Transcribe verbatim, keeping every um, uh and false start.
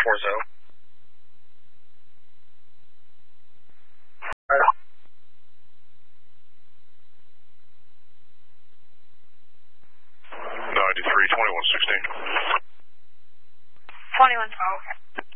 four zero. ninety-three, twenty-one sixteen. twenty-one. Oh, okay.